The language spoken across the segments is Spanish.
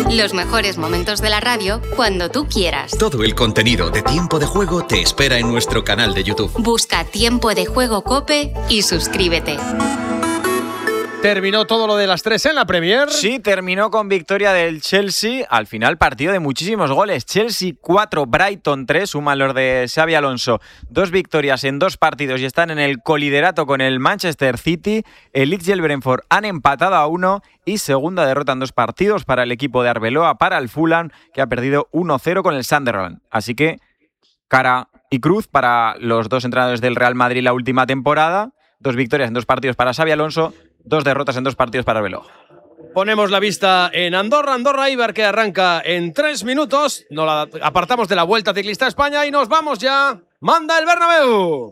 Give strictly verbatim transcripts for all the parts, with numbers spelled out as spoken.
Los mejores momentos de la radio cuando tú quieras. Todo el contenido de Tiempo de Juego te espera en nuestro canal de YouTube. Busca Tiempo de Juego COPE y suscríbete. ¿Terminó todo lo de las tres en la Premier? Sí, terminó con victoria del Chelsea. Al final, partido de muchísimos goles. Chelsea cuatro, Brighton tres, suman los de Xabi Alonso. Dos victorias en dos partidos y están en el coliderato con el Manchester City. El Leeds y el Brentford han empatado a uno y segunda derrota en dos partidos para el equipo de Arbeloa, para el Fulham, que ha perdido uno cero con el Sunderland. Así que, cara y cruz para los dos entrenadores del Real Madrid la última temporada. Dos victorias en dos partidos para Xabi Alonso. Dos derrotas en dos partidos para Arbeloa. Ponemos la vista en Andorra, Andorra Eibar, que arranca en tres minutos. Nos la apartamos de la Vuelta Ciclista a España y nos vamos ya. ¡Manda el Bernabéu!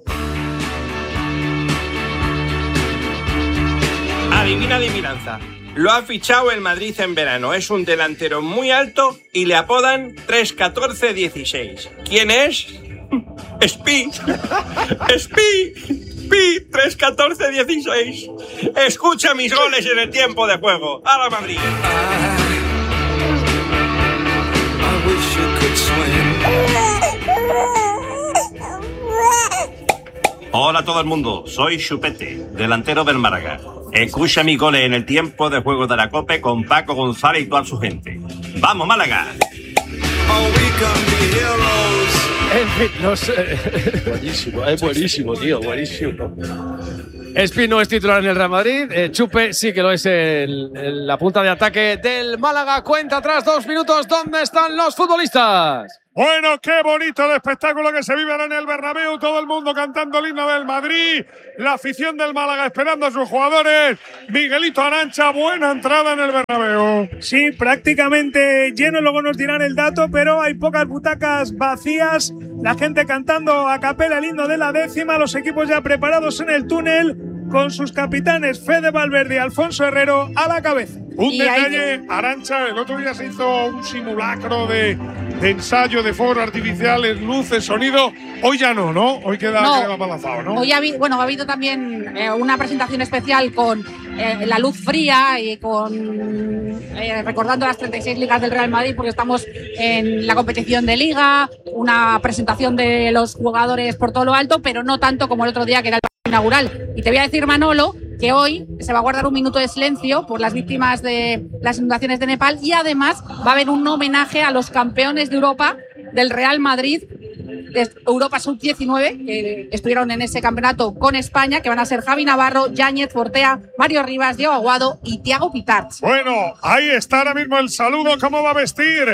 Adivina adivinanza. Lo ha fichado el Madrid en verano. Es un delantero muy alto y le apodan tres catorce dieciséis. ¿Quién es? Spi. Spi. Pi, tres catorce dieciséis. Escucha mis goles en el tiempo de juego. ¡A la Madrid! Hola a todo el mundo, soy Chupete, delantero del Málaga. Escucha mis goles en el tiempo de juego de la COPE con Paco González y toda su gente. ¡Vamos, Málaga! En fin, los... Eh... Buenísimo, es buenísimo, tío, buenísimo. Espi no es titular en el Real Madrid, eh, Chupe sí que lo es en, en la punta de ataque del Málaga. Cuenta atrás, dos minutos, ¿dónde están los futbolistas? Bueno, qué bonito el espectáculo que se vive ahora en el Bernabéu. Todo el mundo cantando el himno del Madrid. La afición del Málaga esperando a sus jugadores. Miguelito Arancha, buena entrada en el Bernabéu. Sí, prácticamente lleno, luego nos dirán el dato, pero hay pocas butacas vacías. La gente cantando a capela el himno de la décima. Los equipos ya preparados en el túnel con sus capitanes Fede Valverde y Alfonso Herrero a la cabeza. Un y detalle, hay... Arancha, el otro día se hizo un simulacro de, de ensayo de fuegos artificiales, luces, sonido. Hoy ya no, ¿no? Hoy queda, no. queda apalazado, ¿no? Hoy ha habido, bueno, ha habido también eh, una presentación especial con eh, la luz fría y con eh, recordando las treinta y seis ligas del Real Madrid, porque estamos en la competición de liga, una presentación de los jugadores por todo lo alto, pero no tanto como el otro día que era el inaugural. Y te voy a decir, Manolo, que hoy se va a guardar un minuto de silencio por las víctimas de las inundaciones de Nepal y además va a haber un homenaje a los campeones de Europa del Real Madrid, de Europa sub diecinueve, que estuvieron en ese campeonato con España, que van a ser Javi Navarro, Yáñez, Fortea, Mario Rivas, Diego Aguado y Thiago Pitarch. Bueno, ahí está ahora mismo el saludo. ¿Cómo va a vestir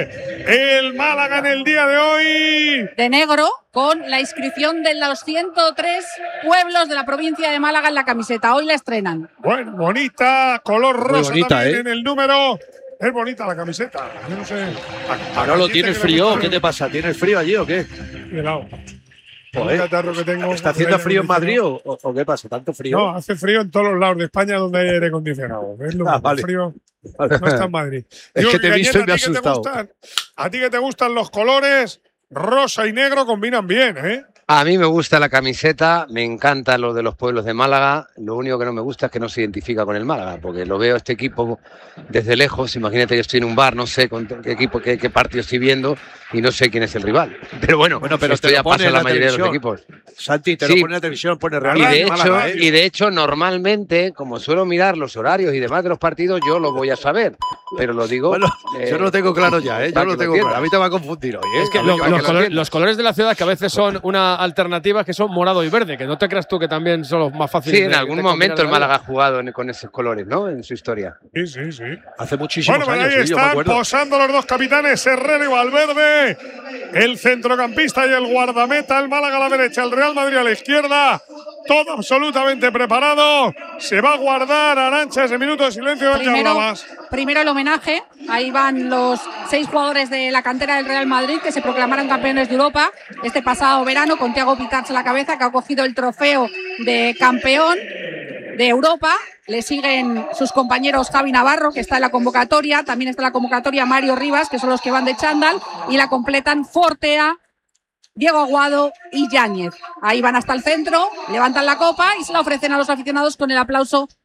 el Málaga en el día de hoy? De negro, con la inscripción de los ciento tres pueblos de la provincia de Málaga en la camiseta. Hoy la estrenan. Bueno, bonita, color rosa bonita, también ¿eh? en el número. Es bonita la camiseta. Yo no sé. Manolo, ¿tienes frío? ¿Qué te pasa? ¿Tienes frío allí o qué? Cuidado. Joder. El catarro que tengo. ¿Está haciendo frío en Madrid o, o qué pasa? ¿Tanto frío? No, hace frío en todos los lados de España donde hay aire acondicionado. ¿Ves? Lo Ah, vale. frío Vale. no está en Madrid. Es Digo, que te he visto y me he ¿a ti que te asustado. gustan- A ti que te gustan los colores, rosa y negro combinan bien, ¿eh? A mí me gusta la camiseta, me encanta lo de los pueblos de Málaga. Lo único que no me gusta es que no se identifica con el Málaga, porque lo veo este equipo desde lejos. Imagínate que estoy en un bar, no sé con qué equipo, qué, qué partido estoy viendo y no sé quién es el rival. Pero bueno, Bueno, pero esto te lo ya pone pasa en en la la mayoría de los televisión. equipos. Santi, te Sí. lo pone en la televisión, pone Real Y de, Madrid, hecho, Málaga, ¿eh? y de hecho, normalmente, como suelo mirar los horarios y demás de los partidos, yo lo voy a saber. Pero lo digo. Bueno, eh, yo lo tengo claro ya, ¿eh? Yo para lo que tengo entiendas. claro. A mí te va a confundir hoy, ¿eh? Es que A mí lo- me va a los, confundir. colores, los colores de la ciudad, que a veces son una alternativa, que son morado y verde, que no te creas tú que también son los más fáciles. Sí, en de- algún de momento el combinar. Málaga ha jugado en- con esos colores, ¿no? En su historia. Sí, sí, sí. Hace muchísimos Bueno, pues años, ahí sí, yo me están acuerdo. posando los dos capitanes, Herrera y Valverde. El centrocampista y el guardameta, el Málaga a la derecha, el Real Madrid a la izquierda. Todo absolutamente preparado. Se va a guardar, Arancha, ese minuto de silencio del que Primero, hablabas. primero el homenaje. Ahí van los seis jugadores de la cantera del Real Madrid que se proclamaron campeones de Europa este pasado verano, con Thiago Pitarch a la cabeza, que ha cogido el trofeo de campeón de Europa. Le siguen sus compañeros Javi Navarro, que está en la convocatoria. También está en la convocatoria Mario Rivas, que son los que van de chándal. Y la completan Fortea, Diego Aguado y Yáñez. Ahí van hasta el centro, levantan la copa y se la ofrecen a los aficionados con el aplauso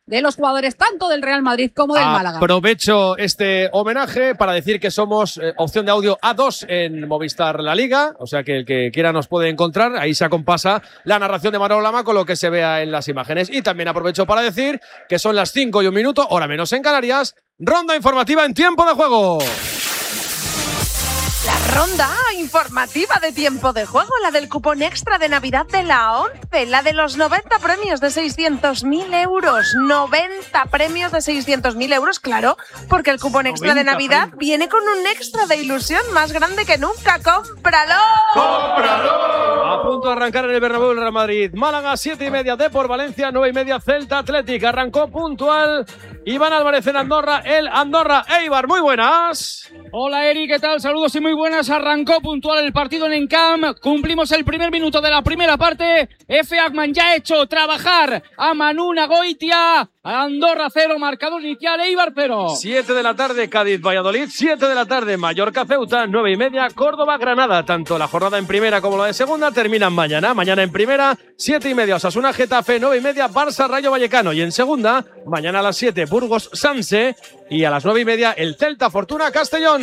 de los jugadores tanto del Real Madrid como del Málaga. Aprovecho este homenaje para decir que somos eh, opción de audio A dos en Movistar La Liga, o sea que el que quiera nos puede encontrar, ahí se acompasa la narración de Manolo Lama con lo que se vea en las imágenes. Y también aprovecho para decir que son las cinco y un minuto, hora menos en Canarias, ronda informativa en tiempo de juego. La ronda informativa de tiempo de juego, la del cupón extra de Navidad de la ONCE, la de los noventa premios de seiscientos mil euros. noventa premios de seiscientos mil euros, claro, porque el cupón extra de Navidad premios. Viene con un extra de ilusión más grande que nunca. ¡Cómpralo! ¡Cómpralo! A punto de arrancar en el Bernabéu el Real Madrid. Málaga, siete y media, Depor Valencia, nueve y media, Celta Athletic. Arrancó puntual Iván Álvarez en Andorra, el Andorra Eibar. Muy buenas. Hola Eri, ¿qué tal? Saludos y muy buenas. Arrancó puntual el partido en Encamp. Cumplimos el primer minuto de la primera parte. F. Agman ya ha hecho trabajar a Manu Nagoitia. Andorra cero, marcador inicial, Eibar cero. siete de la tarde, Cádiz Valladolid. siete de la tarde, Mallorca Ceuta. nueve y media, Córdoba Granada. Tanto la jornada en primera como la de segunda terminan mañana. Mañana en primera, siete y media, Osasuna Getafe. nueve y media, Barça Rayo Vallecano. Y en segunda, mañana a las siete, Burgos Sanse. Y a las nueve y media, el Celta Fortuna Castellón.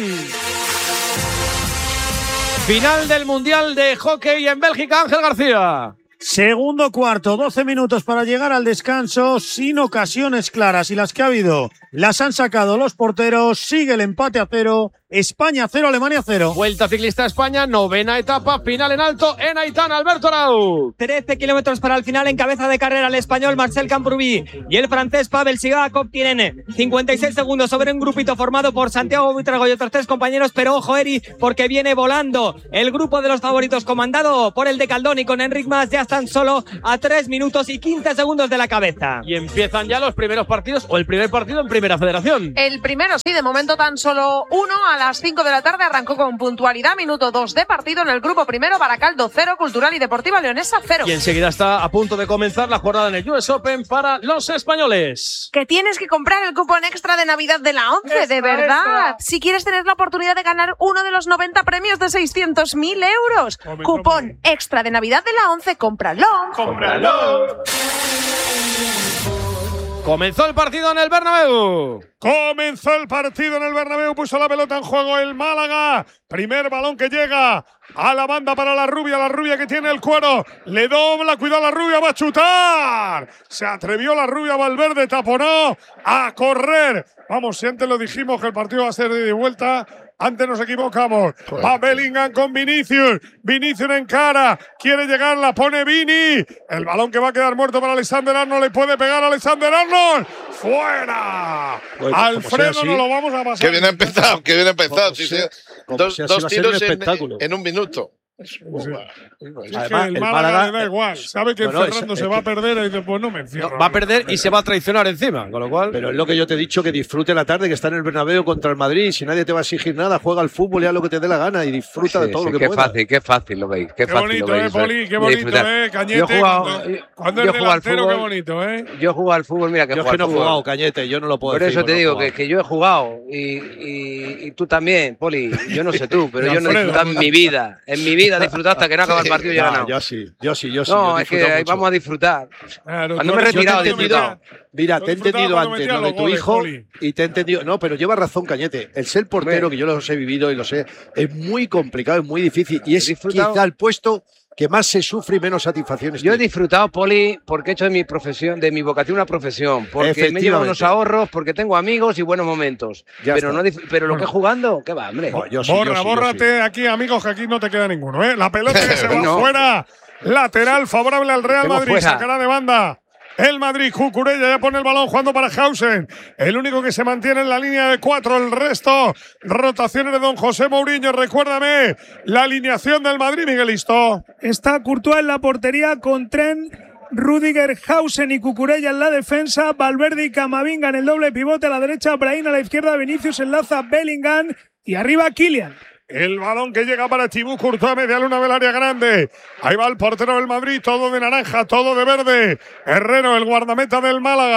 Final del Mundial de Hockey en Bélgica, Ángel García. Segundo cuarto, doce minutos para llegar al descanso, sin ocasiones claras, y las que ha habido las han sacado los porteros. Sigue el empate a cero, España cero, Alemania cero. Vuelta ciclista a España, novena etapa, final en alto en Aitana, Alberto Arau. trece kilómetros para el final, en cabeza de carrera el español Marcel Camprubí y el francés Pavel Sigakov tienen cincuenta y seis segundos sobre un grupito formado por Santiago Buitrago y otros tres compañeros, pero ojo Eri, porque viene volando el grupo de los favoritos comandado por el de Caldoni con Enric Mas. Ya están solo a tres minutos y quince segundos de la cabeza. Y empiezan ya los primeros partidos, o el primer partido en Primera Federación. El primero, sí, de momento tan solo uno. A las cinco de la tarde arrancó con puntualidad, minuto dos de partido en el grupo primero. Baracaldo cero, Cultural y Deportiva Leonesa cero. Y enseguida está a punto de comenzar la jornada en el U S Open para los españoles. Que tienes que comprar el cupón extra de Navidad de la ONCE, extra, de verdad. Extra. Si quieres tener la oportunidad de ganar uno de los noventa premios de seiscientos mil euros. Come, cupón come. extra de Navidad de la ONCE, cómpralo. ¡Cómpralo! Comenzó el partido en el Bernabéu. Comenzó el partido en el Bernabéu. Puso la pelota en juego el Málaga. Primer balón que llega a la banda para la rubia. La rubia que tiene el cuero. Le dobla, cuidado la rubia, va a chutar. Se atrevió la rubia, Valverde taponó a correr. Vamos, si antes lo dijimos que el partido va a ser de ida y vuelta. Antes nos equivocamos. Va Bellingham con Vinicius. Vinicius en cara. Quiere llegar, la pone Vini. El balón que va a quedar muerto para Alexander Arnold. Le puede pegar a Alexander Arnold. ¡Fuera! Bueno, Alfredo, no lo vamos a pasar. Que bien empezado, que bien empezado. Sí, sí. Dos, sea, dos si tiros en, espectáculo. en un minuto. Es Además, que el, el Málaga, Málaga le da igual, sabe que no, no, Fernando es, se es va que, a perder y dice, pues no me encierro. No, va a perder y se va a traicionar encima, con lo cual… Pero es lo que yo te he dicho, que disfrute la tarde, que está en el Bernabéu contra el Madrid, si nadie te va a exigir nada, juega al fútbol y haz lo que te dé la gana y disfruta sí, de todo sí, lo que qué pueda. Fácil, qué fácil lo veis, qué, qué fácil bonito, lo veis, eh, Poli, qué bonito, eh, Cañete, yo he jugado, cuando, cuando es delantero, fútbol, qué bonito, eh. Yo he jugado al fútbol, mira que yo he jugado es que no he jugado, Cañete, yo no lo puedo Por decir. Por eso te no digo que, que yo he jugado y, y, y tú también, Poli, yo no sé tú, pero yo no he disfrutado en mi vida, en mi vida he disfrutado hasta que no acaba el partido y ya ganado. Yo sí, yo sí, yo sí. No, yo es que ahí vamos a disfrutar. Claro, cuando me he retirado, he disfrutado. Mira, te he entendido antes lo de tu goles, hijo Poli. Y te he entendido. No, pero lleva razón, Cañete. El ser portero, que yo los he vivido y lo sé, es muy complicado, es muy difícil. Y es quizá el puesto que más se sufre y menos satisfacciones. Yo he disfrutado, Poli, porque he hecho de mi profesión, de mi vocación una profesión, porque me llevo unos ahorros, porque tengo amigos y buenos momentos. Ya pero no, pero lo que he jugando, ¿qué va, hombre? No, yo sí, Borra, yo sí, bórrate yo sí. aquí, amigos, que aquí no te queda ninguno, ¿eh? La pelota que se va no. fuera. Lateral favorable al Real Madrid, fuera. Sacará de banda el Madrid. Cucurella ya pone el balón jugando para Hausen, el único que se mantiene en la línea de cuatro. El resto, rotaciones de don José Mourinho. Recuérdame la alineación del Madrid, Miguelisto. Está Courtois en la portería con Trent, Rüdiger, Hausen y Cucurella en la defensa. Valverde y Camavinga en el doble pivote. A la derecha, Brahim, a la izquierda, Vinicius enlaza Bellingham y arriba Kylian. El balón que llega para Thibaut Courtois, media luna del área grande. Ahí va el portero del Madrid, todo de naranja, todo de verde. Herrero, el guardameta del Málaga.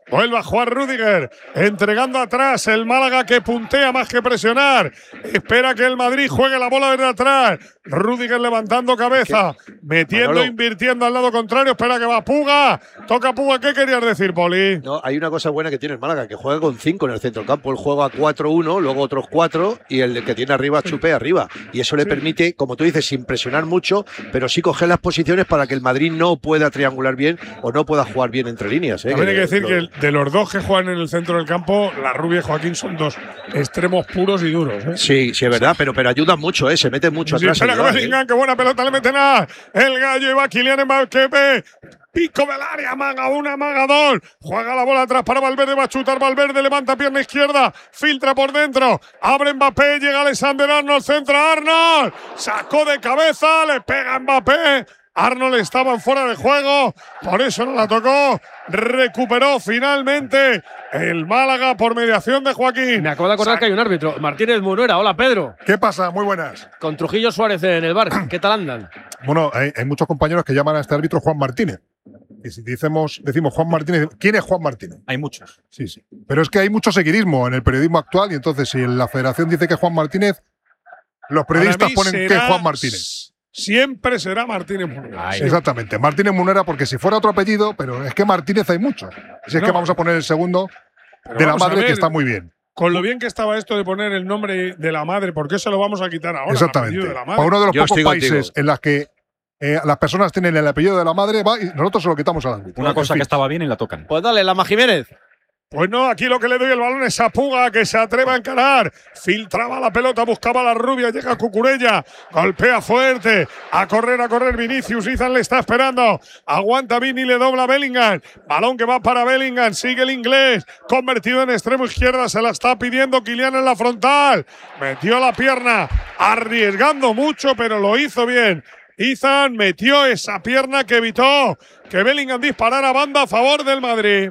Vuelve a jugar Rüdiger, entregando atrás el Málaga que puntea más que presionar. Espera que el Madrid juegue la bola desde atrás. Rüdiger levantando cabeza, metiendo, Manolo. invirtiendo al lado contrario. Espera que va Puga. Toca Puga. ¿Qué querías decir, Poli? No, hay una cosa buena que tiene el Málaga, que juega con cinco en el centro del campo. Él juega a cuatro uno, luego otros cuatro y el que tiene arriba chupea arriba. Y eso le sí. permite, como tú dices, sin presionar mucho, pero sí coger las posiciones para que el Madrid no pueda triangular bien o no pueda jugar bien entre líneas. ¿eh? También hay que decir lo, que el, de los dos que juegan en el centro del campo, la Rubia y Joaquín son dos extremos puros y duros. ¿eh? Sí, sí, es verdad, pero, pero ayudan mucho, ¿eh? Se meten mucho sí, atrás. Espera que Bellingham, ¿eh? Qué buena pelota le meten a el Gallo y va Kylian Mbappé. Pico del área, maga una, maga dos. Juega la bola atrás para Valverde, va a chutar Valverde, levanta pierna izquierda, filtra por dentro, abre Mbappé, llega Alexander Arnold, centra Arnold, sacó de cabeza, le pega Mbappé. Arnold estaba en fuera de juego, por eso no la tocó. Recuperó finalmente el Málaga por mediación de Joaquín. Me acabo de acordar Sa que hay un árbitro, Martínez Munuera. Hola, Pedro. ¿Qué pasa? Muy buenas. Con Trujillo Suárez en el bar. ¿Qué tal andan? Bueno, hay, hay muchos compañeros que llaman a este árbitro Juan Martínez. Y si decimos, decimos Juan Martínez, ¿quién es Juan Martínez? Hay muchos. Sí, sí. Pero es que hay mucho seguidismo en el periodismo actual y entonces si la federación dice que es Juan Martínez, los periodistas ponen que es Juan Martínez. Siempre será Martínez Munera. Ay, exactamente, Martínez Munera, porque si fuera otro apellido, pero es que Martínez hay muchos. Si es no, que vamos a poner el segundo de la madre, ver, que está muy bien. Con lo bien que estaba esto de poner el nombre de la madre, ¿por qué se lo vamos a quitar ahora? Exactamente. De la madre? Para uno de los Yo pocos países contigo. en los que eh, las personas tienen el apellido de la madre, va, y nosotros se lo quitamos a la árbitro. Una cosa que estaba bien y la tocan. Pues dale, Lama Jiménez. Pues no, aquí lo que le doy el balón es a Puga, que se atreva a encarar. Filtraba la pelota, buscaba a la Rubia, llega Cucurella, golpea fuerte. A correr, a correr Vinicius, Izan le está esperando. Aguanta Vini, le dobla Bellingham. Balón que va para Bellingham, sigue el inglés. Convertido en extremo izquierda, se la está pidiendo Kylian en la frontal. Metió la pierna, arriesgando mucho, pero lo hizo bien. Izan metió esa pierna que evitó que Bellingham disparara a banda a favor del Madrid.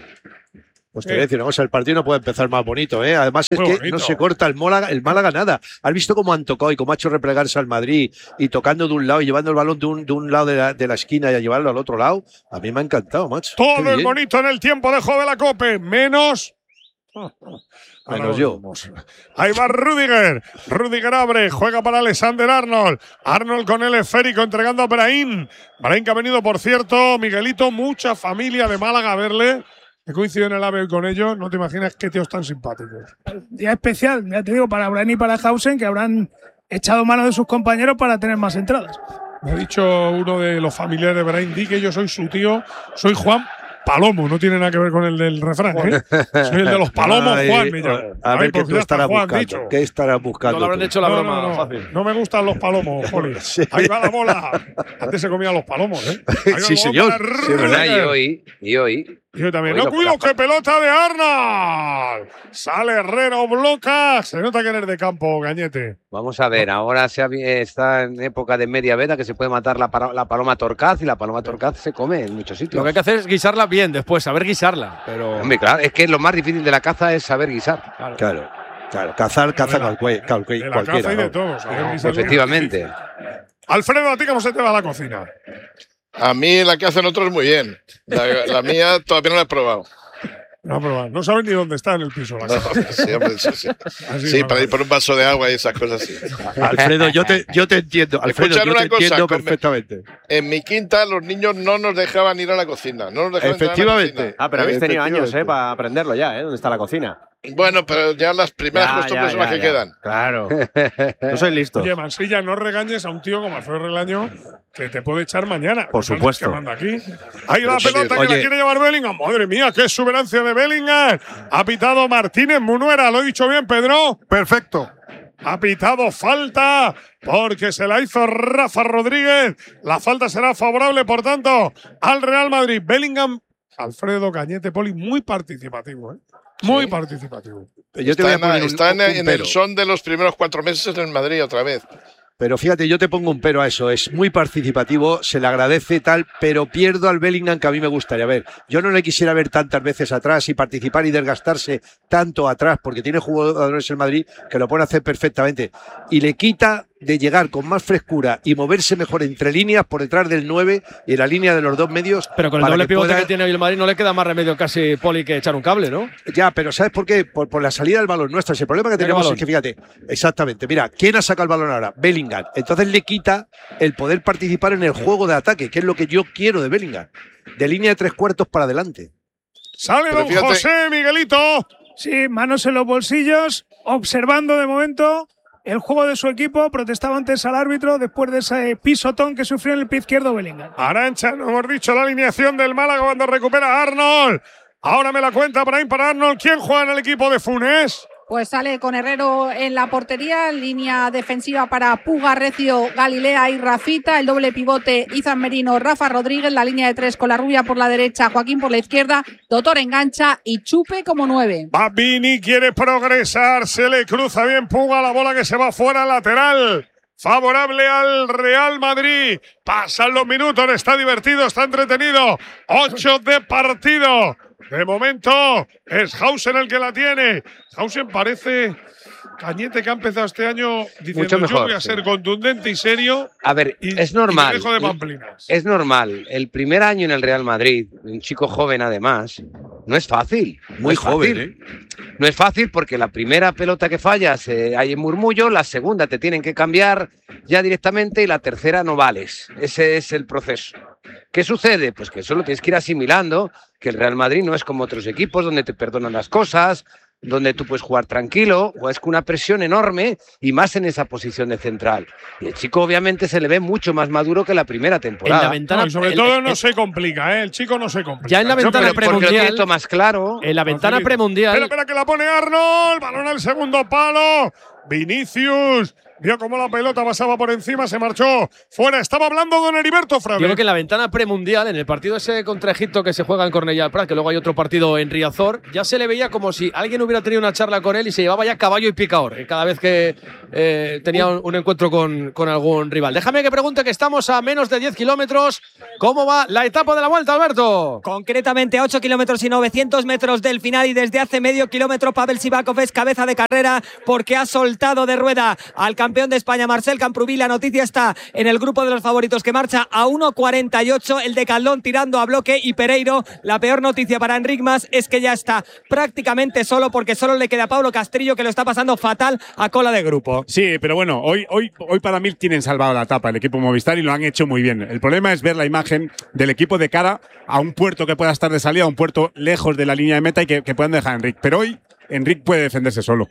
Pues te voy a decir una cosa, el partido no puede empezar más bonito, ¿eh? Además es Muy que bonito. no se corta el Málaga, el Málaga nada. ¿Has visto cómo han tocado y cómo ha hecho replegarse al Madrid y tocando de un lado y llevando el balón de un, de un lado de la, de la esquina y a llevarlo al otro lado? A mí me ha encantado, macho. Todo es bonito en el tiempo de juego de la Cope, menos… Menos yo. Ahí va Rüdiger. Rüdiger abre, juega para Alexander Arnold. Arnold con el esférico entregando a Brahim. Brahim que ha venido, por cierto, Miguelito, mucha familia de Málaga a verle. He coincidido en el AVE hoy con ellos, no te imaginas qué tíos tan simpáticos. Día especial, ya te digo, para Brian y para Hausen, que habrán echado mano de sus compañeros para tener más entradas. Me ha dicho uno de los familiares de Brian, di que yo soy su tío, soy Juan Palomo, no tiene nada que ver con el del refrán, ¿eh? Soy el de los Palomos, Ay, Juan. Me llama. A ver, ¿qué tú estarás Juan, buscando? dicho. ¿Qué estarás buscando? No le habrán hecho la no, broma no, no. fácil. No me gustan los palomos, Joli. Sí. Ahí va la bola. Antes se comían los palomos, ¿eh? Sí, señor. Sí, verdad, y hoy, y hoy. Yo también. No, cuido, que pelota de Arnold. Sale Herrero, bloca. Se nota que eres de campo, Gañete. Vamos a ver, ahora se ha, está en época de media veda que se puede matar la, la paloma torcaz y la paloma torcaz se come en muchos sitios. Lo que hay que hacer es guisarla bien después, saber guisarla. Pero… Hombre, claro, es que lo más difícil de la caza es saber guisar. Claro, claro. claro. Cazar, caza cualquiera. De la caza y de todo. Saber guisar. Efectivamente. Alfredo, ¿a ti cómo se te va la cocina? A mí la que hacen otros muy bien. La, la mía todavía no la he probado. No, pero no saben ni dónde está en el piso. La no, sí, hombre, sí, sí. Así, sí para ir por un vaso de agua y esas cosas así. Alfredo, yo te, yo te entiendo. Alfredo, Escuchar yo una te cosa, entiendo perfectamente. En mi quinta los niños no nos dejaban ir a la cocina. No nos dejaban Efectivamente. Ir a la cocina. Ah, pero habéis tenido años eh, para aprenderlo ya, ¿eh? ¿Dónde está la cocina? Bueno, pero ya las primeras ya, costumbres ya, son las ya, que ya. quedan. Claro. No soy listo. Oye, Mansilla, no regañes a un tío como Alfredo Relaño que te puede echar mañana. Por supuesto. Que manda aquí. Ahí la pelota que Oye. la quiere llevar Bellingham. Madre mía, qué exuberancia de Bellingham. Ha pitado Martínez Munuera. ¿Lo he dicho bien, Pedro? Perfecto. Ha pitado falta porque se la hizo Rafa Rodríguez. La falta será favorable, por tanto, al Real Madrid. Bellingham, Alfredo Cañete, Poli, muy participativo, ¿eh? Muy sí. participativo. Yo te está voy a poner en, un, está en, un en el son de los primeros cuatro meses en el Madrid otra vez. Pero fíjate, yo te pongo un pero a eso. Es muy participativo, se le agradece tal, pero pierdo al Bellingham que a mí me gustaría ver. Yo no le quisiera ver tantas veces atrás y participar y desgastarse tanto atrás, porque tiene jugadores en Madrid que lo pueden hacer perfectamente. Y le quita de llegar con más frescura y moverse mejor entre líneas por detrás del nueve y en la línea de los dos medios. Pero con el doble pivote pueda... que tiene hoy el Madrid no le queda más remedio casi, Poli, que echar un cable, ¿no? Ya, pero ¿sabes por qué? Por, por la salida del balón nuestra. El problema que tenemos es que, fíjate, exactamente, mira, ¿quién ha sacado el balón ahora? Bellingham. Entonces le quita el poder participar en el juego de ataque, que es lo que yo quiero de Bellingham. De línea de tres cuartos para adelante. Sale don José, Miguelito. Sí, manos en los bolsillos, observando de momento el juego de su equipo. Protestaba antes al árbitro después de ese pisotón que sufrió en el pie izquierdo Bellingham. Arantxa, no hemos dicho la alineación del Málaga cuando recupera Arnold. Ahora me la cuenta por ahí para Arnold. ¿Quién juega en el equipo de Funes? Pues sale con Herrero en la portería, línea defensiva para Puga, Recio, Galilea y Rafita, el doble pivote Izan Merino, Rafa Rodríguez, la línea de tres con la rubia por la derecha, Joaquín por la izquierda, Doctor engancha y Chupe como nueve. Va Vini, quiere progresar, se le cruza bien Puga, la bola que se va fuera lateral. Favorable al Real Madrid. Pasan los minutos, está divertido, está entretenido. Ocho de partido. De momento es Hausen el que la tiene. Hausen parece Cañete, que ha empezado este año diciendo Mucho mejor, yo voy a ser sí. contundente y serio. A ver, y, es normal. Y me dejo de pamplinas. Es normal. El primer año en el Real Madrid, un chico joven además, no es fácil. Muy es joven, fácil. ¿eh? No es fácil porque la primera pelota que fallas eh, hay en murmullo, la segunda te tienen que cambiar ya directamente y la tercera no vales. Ese es el proceso. ¿Qué sucede? Pues que eso lo tienes que ir asimilando, que el Real Madrid no es como otros equipos donde te perdonan las cosas, donde tú puedes jugar tranquilo, o es con una presión enorme y más en esa posición de central. Y el chico obviamente se le ve mucho más maduro que la primera temporada. En la ventana, no, y sobre el, todo no el, se complica, ¿eh? El chico no se complica. Ya en la ventana premundial, lo más claro. En la ventana premundial. Espera, espera que la pone Arnold, balón al segundo palo. Vinicius vio cómo la pelota pasaba por encima, se marchó fuera. Estaba hablando don Heriberto Frade. Yo creo que en la ventana premundial, en el partido ese contra Egipto que se juega en Cornellà del Prat, que luego hay otro partido en Riazor, ya se le veía como si alguien hubiera tenido una charla con él y se llevaba ya caballo y picador cada vez que eh, tenía un, un encuentro con, con algún rival. Déjame que pregunte, que estamos a menos de diez kilómetros. ¿Cómo va la etapa de la vuelta, Alberto? Concretamente a ocho kilómetros y novecientos metros del final, y desde hace medio kilómetro Pavel Sivakov es cabeza de carrera porque ha soltado de rueda al campeón de España, Marcel Camprubí. La noticia está en el grupo de los favoritos, que marcha a uno cuarenta y ocho, el de Caldón tirando a bloque, y Pereiro. La peor noticia para Enric Mas es que ya está prácticamente solo, porque solo le queda a Pablo Castrillo, que lo está pasando fatal a cola de grupo. Sí, pero bueno, hoy, hoy, hoy para mí tienen salvado la etapa el equipo Movistar y lo han hecho muy bien. El problema es ver la imagen del equipo de cara a un puerto que pueda estar de salida, a un puerto lejos de la línea de meta y que, que puedan dejar a Enric. Pero hoy Enric puede defenderse solo.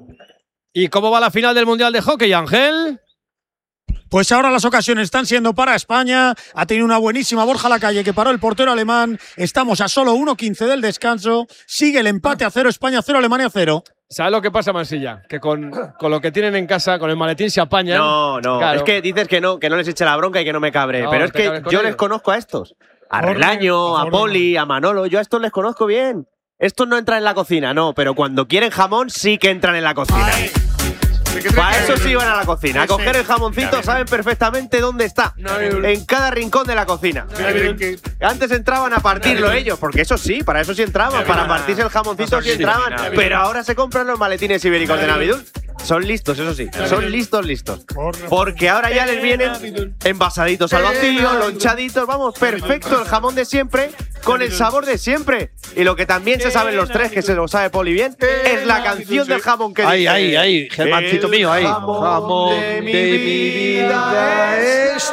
¿Y cómo va la final del Mundial de Hockey, Ángel? Pues ahora las ocasiones están siendo para España. Ha tenido una buenísima Borja Lacalle, que paró el portero alemán. Estamos a solo uno quince del descanso. Sigue el empate a cero, España cero, Alemania cero. ¿Sabes lo que pasa, Mansilla? Que con, con lo que tienen en casa, con el maletín se apañan. No, no. Claro. Es que dices que no, que no les eche la bronca y que no me cabre. No, pero es que yo ellos. les conozco a estos. A Relaño, a Poli, a Manolo. Yo a estos les conozco bien. Estos no entran en la cocina, no. Pero cuando quieren jamón, sí que entran en la cocina. Ay. Para eso sí van a la cocina. A coger el jamoncito, saben perfectamente dónde está. En cada rincón de la cocina. Antes entraban a partirlo ellos, porque eso sí, para eso sí entraban. Para partirse el jamoncito sí entraban. Pero ahora se compran los maletines ibéricos de Navidul. Son listos, eso sí. Son listos, listos. Porque ahora ya les vienen envasaditos al vacío, lonchaditos. Vamos, perfecto, el jamón de siempre, con el sabor de siempre. Y lo que también se saben los tres, que se lo sabe Poli bien, es la canción del jamón que dice. Ahí, ahí, ahí, Germancito mío, ahí. Jamón de mi vida es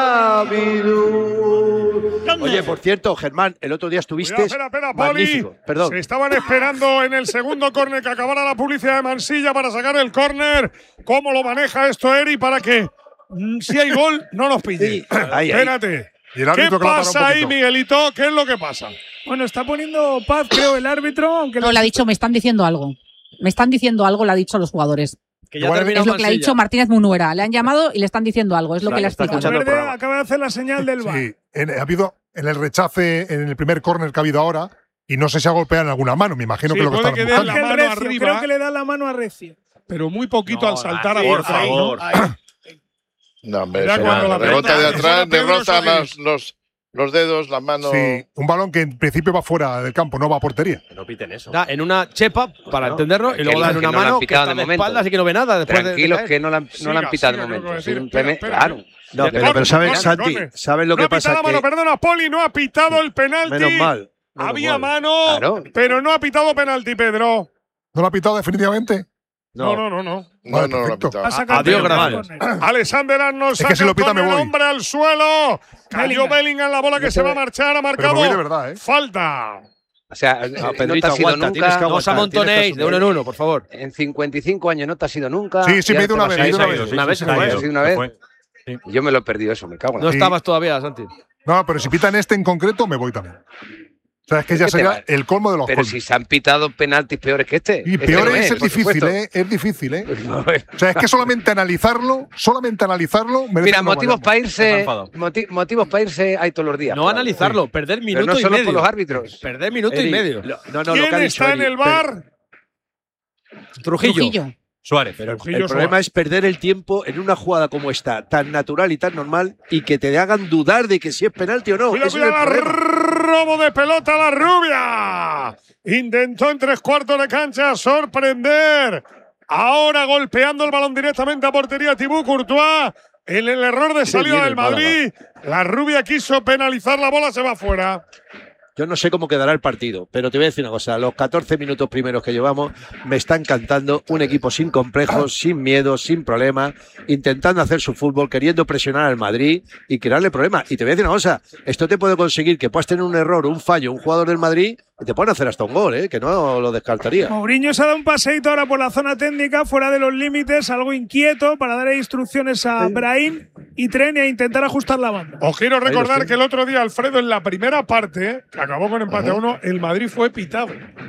Navidul. Oye, por cierto, Germán, el otro día estuviste. Espera, espera, Poli. Perdón. Se estaban esperando en el segundo córner que acabara la publicidad de Mansilla para sacar el córner. ¿Cómo lo maneja esto Eri para que, mm, si hay gol, no nos pille? Sí. Ahí, Espérate. Ahí. ¿Qué pasa ahí, Miguelito? ¿Qué es lo que pasa? Bueno, está poniendo paz, creo, el árbitro. Aunque no, le ha dicho, me están diciendo algo. Me están diciendo algo, le ha dicho a los jugadores. Que ya es lo que Mansilla. Le ha dicho Martínez Munuera. Le han llamado y le están diciendo algo. Es lo claro, que le ha explicado. Verde acaba de hacer la señal del V A R. Sí, en, ha habido en el rechace, en el primer córner que ha habido ahora, y no sé si ha golpeado en alguna mano. Me imagino sí, que lo que está que buscando. La mano Recio, arriba, creo que le da la mano a Recio. Pero muy poquito no, al saltar ahí, a por favor. No, hombre, eso, la rebota de atrás, derrota los, los los dedos, las manos. Sí, un balón que en principio va fuera del campo, no va a portería. No piten eso. Da en una chepa, para no, entenderlo, y luego da en una no mano que está de de momento. espaldas y que no ve nada. Después Tranquilos, de, de que no la, no Siga, la han pitado de siga, momento. decir, Simplemente, espera, espera. claro. No, pero, pero sabes, Santi, corne. ¿sabes lo no que ha pitado pasa? la mano, Que perdona, Poli, no ha pitado el penalti. menos mal. menos Había mal. mano, Claro. pero no ha pitado penalti, Pedro. ¿No lo ha pitado definitivamente? No, no, no, no. No, Vale, no, no lo ha perfecto. pitado. Ha sacado Adiós, el gracias. penalti. Alexander Arnold Es que saca si lo pita con me el voy. hombre al suelo. Cayó Bellingham. Bellingham, la bola que se va a marchar, ha marcado. me voy de verdad, ¿eh? Falta. O sea, No, no Pedrito, te ha sido aguanta, tienes nunca. que No os aguantar, amontonéis tienes que de uno en uno, por favor. En cincuenta y cinco años no te ha sido nunca. Sí, sí, y me he ahora ido te una vas vez, a me he ir. ido una vez. Una vez, sí, una sí, vez, sí, una vez. fue. Sí. Yo me lo he perdido eso, me cago en No la. Sí. estabas todavía, Santi. No, pero si pitan este en concreto, me voy también. O sea, es que ya ¿Qué te sería va? el colmo de los Pero colmos. si se han pitado penaltis peores que este. Y Este peor no es, es por difícil, supuesto. ¿eh? Es difícil, ¿eh? O sea, es que solamente analizarlo, solamente analizarlo merece Mira, que nos motivos vayamos. para irse, enfadado. moti- motivos para irse hay todos los días. No analizarlo, perder Pero minuto no y solo medio. por los árbitros. Perder minuto Eri, y medio. lo- no, no, lo ¿Quién que ha dicho está en Eri, el bar? Trujillo. Trujillo. Suárez. Pero Trujillo el problema Suárez. es perder el tiempo en una jugada como esta, tan natural y tan normal, y que te hagan dudar de que si es penalti o no. Cuidado, Ese es el cuidado, problema. robo de pelota a la rubia. Intentó en tres cuartos de cancha sorprender. Ahora golpeando el balón directamente a portería Thibaut Courtois. En el error de salida bien del el Málaga. Madrid. La rubia quiso penalizar la bola, se va fuera. Yo no sé cómo quedará el partido, pero te voy a decir una cosa. Los catorce minutos primeros que llevamos me está encantando. Un equipo sin complejos, sin miedo, sin problemas, intentando hacer su fútbol, queriendo presionar al Madrid y crearle problemas. Y te voy a decir una cosa. Esto te puede conseguir que puedas tener un error, un fallo, un jugador del Madrid y te pueden hacer hasta un gol, ¿eh? Que no lo descartaría. Mourinho se ha dado un paseíto ahora por la zona técnica, fuera de los límites, algo inquieto, para dar instrucciones a Brahim y Tren y a intentar ajustar la banda. Os quiero Ahí recordar los que el otro día, Alfredo, en la primera parte, que acabó con empate a uno, el Madrid fue pitado.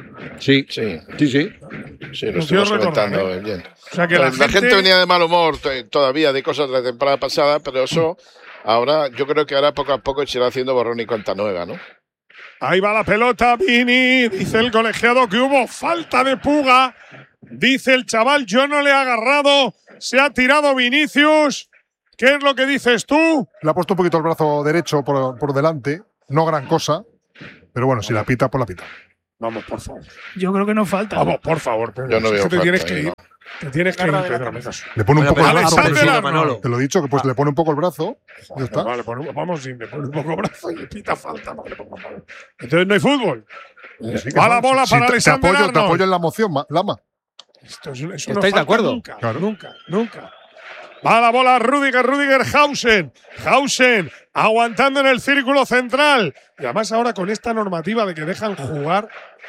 Sí, Sí, sí, sí. sí, lo Lo quiero estuvimos comentando recordar, ¿eh? bien. O sea que la, la, gente, venía de mal humor t- todavía de cosas de la temporada pasada, pero eso ahora, yo creo que ahora poco a poco se irá haciendo borrón y cuenta nueva, ¿no? Ahí va la pelota, Vini. Dice el colegiado que hubo falta de Puga. Dice el chaval, yo no le he agarrado. Se ha tirado Vinicius. ¿Qué es lo que dices tú? Le ha puesto un poquito el brazo derecho por, por delante. No gran cosa. Pero bueno, si la pita, pues la pita. Vamos, por favor. Yo creo que no falta. Vamos, por favor, Pedro. Yo no Es veo que te falta tienes ahí, que ir. ¿no? Te tienes que ir, Pedro. hazme caso. Le pone un Bueno, poco el pero brazo. Alexander pero sí, Arnold. Te lo he dicho, que pues le pone un poco el brazo. Ya está. Vale, pon- vamos, sí, le pone un poco brazo y pita falta. Vale, vale, vale. Entonces no hay fútbol. Sí que Va no. la bola Sí, para te- te Alexander apoyo, te Arnold. apoyo en la moción, Ma- Lama. Esto es, eso no ¿Estáis falta de acuerdo? Nunca, Claro. nunca, nunca. Va la bola Rudiger, Rudiger, Hausen. Hausen aguantando en el círculo central. Y además ahora con esta normativa de que dejan jugar.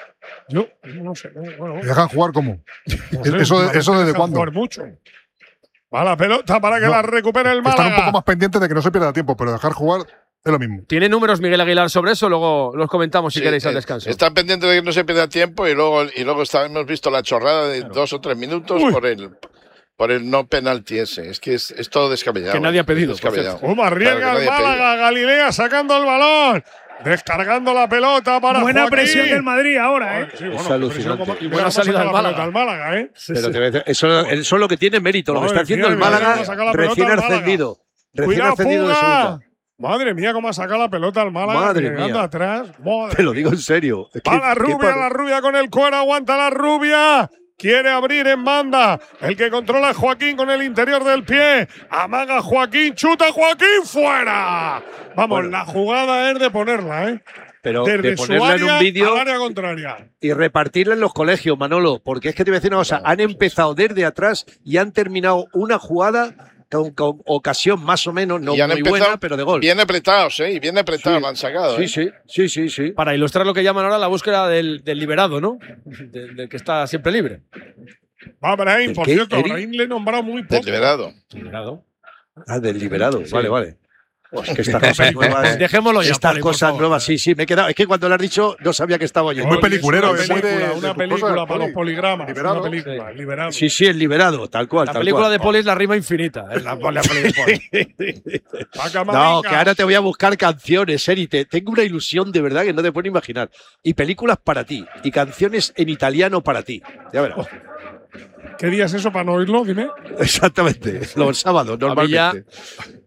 Yo no sé. no, bueno, ¿Te dejan jugar cómo? no sé, ¿Eso, últimamente eso desde dejan cuándo? jugar mucho. Va la pelota para que No, la recupere el Están un Málaga. poco más pendientes de que no se pierda tiempo, pero dejar jugar es lo mismo. Tiene números Miguel Aguilar sobre eso, luego los comentamos si Sí, queréis al eh, descanso. Están pendientes de que no se pierda tiempo y luego, y luego está- hemos visto la chorrada de dos o tres minutos Uy. por el, por el no penalti ese. Es que es, es todo descabellado. Que nadie ha es pedido, por descabellado. ¿Cómo Claro arriesga que el nadie ha pedido. Málaga? Galilea sacando el balón. Descargando la pelota para Buena Joaquín. presión del Madrid ahora, ¿eh? Sí, bueno, Es alucinante. presión como- Y buena mira cómo salida saca del la Málaga. pelota al Málaga, ¿eh? Pero te voy a decir, eso, eso es lo que tiene mérito, lo que Madre está haciendo mía, el mira Málaga cómo saca la pelota recién al Málaga. ascendido. Recién Cuidado, ascendido de Puga. segunda. Madre mía, cómo ha sacado la pelota al Málaga. Madre llegando mía. atrás. Madre Te lo digo en serio. Es que- Va la qué rubia, par- la rubia con el cuero, aguanta la rubia. Quiere abrir en banda. El que controla es Joaquín con el interior del pie. Amaga Joaquín, chuta Joaquín, fuera. Vamos, Bueno. la jugada es de ponerla, ¿eh? Pero Desde de su ponerla en área un vídeo al área contraria. y repartirla en los colegios, Manolo, porque es que te voy a decir una cosa, han empezado desde atrás y han terminado una jugada con, con ocasión más o menos, no Y han muy empezado buena, pero de gol. Bien apretados, ¿eh? Y bien apretados Sí. lo han sacado. Sí, ¿eh? sí, sí, sí, sí. Para ilustrar lo que llaman ahora la búsqueda del, del liberado, ¿no? Del, del que está siempre libre. Va Brahim, ¿El por qué, cierto, Eric? Brahim le he nombrado muy poco. Deliberado. Liberado. Ah, del liberado, vale, vale. Pues que estas cosas nuevas. Dejémoslo ya, Estas Poli, por cosas favor. nuevas, sí, sí, me he quedado. Es que cuando lo has dicho, no sabía que estaba yo. Muy peliculero, Una es muy de- película, de una tus película cosas, para los Poli. poligramas. Liberado. Una película, liberado. Sí, sí, el liberado, tal cual. La tal película cual. de Poli es la rima infinita. Es la, la peli de Poli. Va No, Camavinga. que ahora te voy a buscar canciones, Eri. Te- Tengo una ilusión de verdad que no te puedo imaginar. Y películas para ti. Y canciones en italiano para ti. Ya verás. ¿Qué día es eso para no oírlo? Dime. Exactamente. Los sábados, A mí ya- normalmente.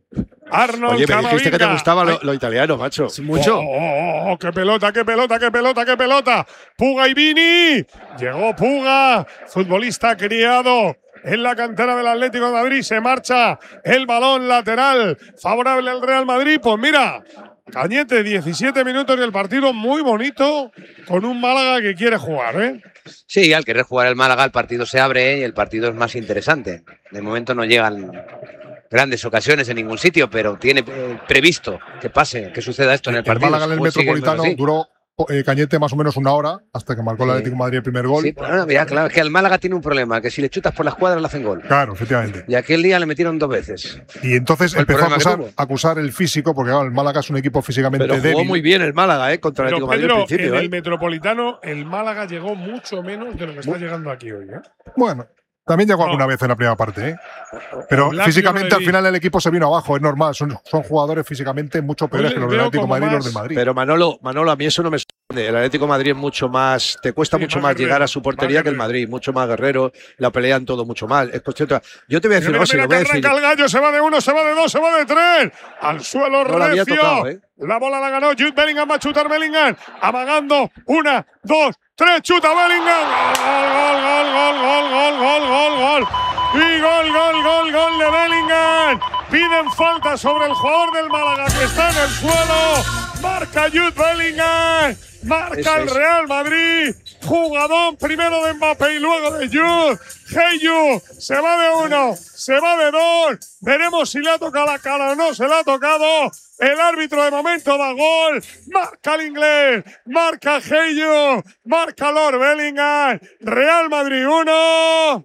Arnold Oye, me Camavinga. dijiste que te gustaba lo, lo italiano, macho. Mucho. Oh, oh, oh, qué pelota, qué pelota, qué pelota, qué pelota. Puga y Vini. Llegó Puga, futbolista criado en la cantera del Atlético de Madrid. Se marcha el balón lateral favorable al Real Madrid. Pues mira, Cañete, diecisiete minutos del partido muy bonito con un Málaga que quiere jugar, ¿eh? Sí, al querer jugar el Málaga el partido se abre y el partido es más interesante. De momento no llegan grandes ocasiones en ningún sitio, pero tiene eh, previsto que pase, que suceda esto en el, el partido. Málaga en el Pues sigue Metropolitano así. duró eh, Cañete más o menos una hora hasta que marcó el Sí. Atlético de Madrid el primer gol. Sí, pero no, mira, claro, es que el Málaga tiene un problema, que si le chutas por las cuadras le hacen gol. Claro, efectivamente. Y aquel día le metieron dos veces. Y entonces Fue el empezó a problema que acusar, tuvo. a acusar el físico, porque claro, el Málaga es un equipo físicamente Pero jugó débil. muy bien el Málaga, ¿eh? Contra el Pero Atlético de Madrid Pedro, al principio, en ¿eh? el Metropolitano el Málaga llegó mucho menos de lo que está llegando aquí hoy, ¿eh? Bueno, también llegó alguna vez en la primera parte, ¿eh? Pero Black físicamente yo al le final el equipo se vino abajo, es normal. Son, son jugadores físicamente mucho peores Oye, que los del veo Atlético de como Madrid y los más- del Madrid. Pero Manolo, Manolo, a mí eso no me sorprende. El Atlético de Madrid es mucho más, te cuesta Sí, mucho más más, guerrero, llegar a su más portería que el guerrero. Madrid, mucho más guerrero, la pelean todo mucho más. Es cuestión de- Yo te voy a decir Mira, una cosa, y mira, lo voy a que decir. arranca el gallo, se va de uno, se va de dos, se va de tres. Al suelo No la había recio. tocado, ¿eh? La bola la ganó Jude Bellingham, va a chutar Bellingham. Amagando. Una, dos, tres, chuta Bellingham. Gol, gol, gol, gol, gol, gol, gol, gol. Y gol, gol, gol, gol de Bellingham. Piden falta sobre el jugador del Málaga que está en el suelo. Marca Jude Bellingham. Marca Eso el es. Real Madrid. Jugador primero de Mbappé y luego de Jude. Heyu se va de uno, se va de dos. Veremos si le ha tocado la cara o no se le ha tocado. El árbitro de momento da gol. Marca el inglés. Marca Heyu. Marca Lord Bellingham. Real Madrid uno.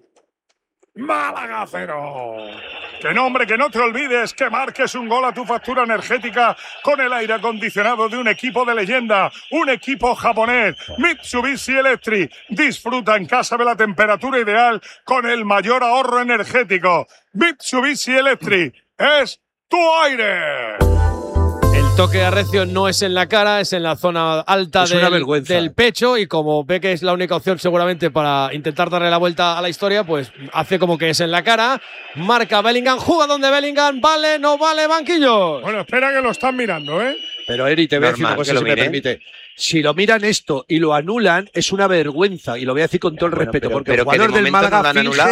Málaga cero. Que no, hombre, que no te olvides que marques un gol a tu factura energética con el aire acondicionado de un equipo de leyenda, un equipo japonés, Mitsubishi Electric. Disfruta en casa de la temperatura ideal con el mayor ahorro energético. Mitsubishi Electric es tu aire. El toque arrecio no es en la cara, es en la zona alta Es una del, vergüenza. del pecho, y como ve que es la única opción seguramente para intentar darle la vuelta a la historia, pues hace como que es en la cara. Marca Bellingham, juega donde Bellingham, vale, no vale, banquillo. Bueno, espera que lo están mirando, ¿eh? Pero Eri, te voy a decir una Normal cosa, que lo si me miren. permite. Si lo miran esto y lo anulan, es una vergüenza. Y lo voy a decir con todo el Bueno, respeto, pero- porque pero el que de jugador del momento no Málaga lo han finge, anulado.